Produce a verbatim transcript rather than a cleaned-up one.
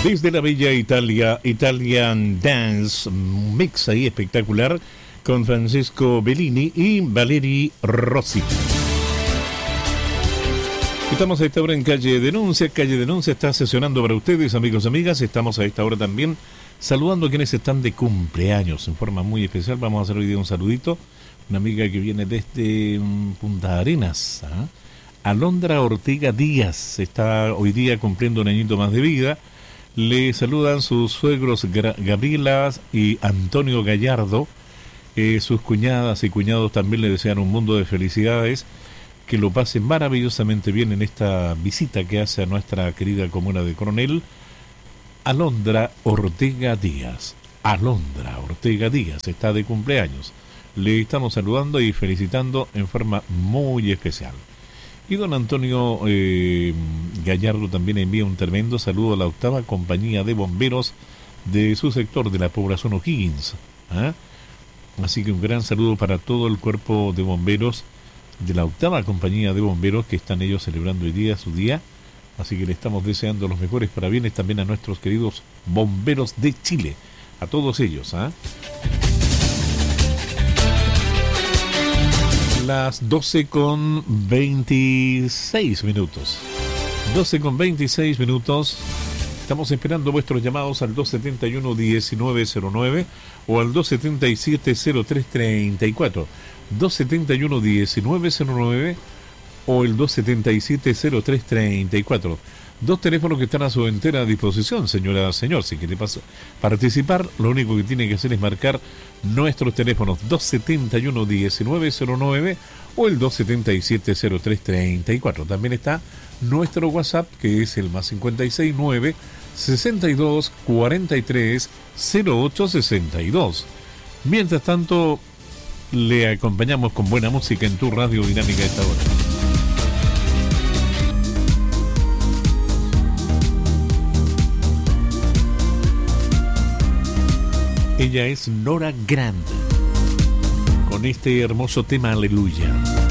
Desde la bella Italia, Italian Dance Mix ahí espectacular con Francesco Bellini y Valeri Rossi. Estamos a esta hora en Calle Denuncia. Calle Denuncia está sesionando para ustedes, amigos y amigas. Estamos a esta hora también saludando a quienes están de cumpleaños en forma muy especial. Vamos a hacer hoy día un saludito. Una amiga que viene desde um, Punta Arenas, ¿ah? Alondra Ortega Díaz está hoy día cumpliendo un añito más de vida. Le saludan sus suegros Gra- Gabriela y Antonio Gallardo. Eh, sus cuñadas y cuñados también le desean un mundo de felicidades. Que lo pase maravillosamente bien en esta visita que hace a nuestra querida comuna de Coronel. Alondra Ortega Díaz. Alondra Ortega Díaz está de cumpleaños. Le estamos saludando y felicitando en forma muy especial. Y don Antonio eh, Gallardo también envía un tremendo saludo a la octava compañía de bomberos de su sector de la población O'Higgins. ¿Ah? Así que un gran saludo para todo el cuerpo de bomberos de la octava compañía de bomberos que están ellos celebrando hoy día su día. Así que le estamos deseando los mejores parabienes también a nuestros queridos bomberos de Chile, a todos ellos. ¿Ah? Las doce con veintiséis minutos. doce con veintiséis minutos. Estamos esperando vuestros llamados al dos setenta y uno, diecinueve cero nueve o al dos setenta y siete, cero tres treinta y cuatro. dos setenta y uno, diecinueve cero nueve o el dos setenta y siete, cero tres treinta y cuatro. Dos teléfonos que están a su entera disposición, señora, señor. Si quiere pas- participar, lo único que tiene que hacer es marcar nuestros teléfonos dos setenta y uno, diecinueve cero nueve o el dos setenta y siete, cero tres treinta y cuatro. También está nuestro WhatsApp, que es el más cincuenta y seis nueve, sesenta y dos, cuarenta y tres, cero ocho sesenta y dos. Mientras tanto, le acompañamos con buena música en tu radio dinámica a esta hora. Ella es Nora Grand con este hermoso tema Aleluya.